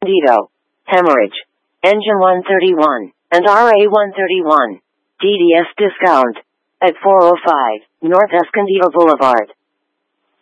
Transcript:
Escondido, Hemorrhage, Engine 131, and RA 131. DDS discount at 405 North Escondido Boulevard.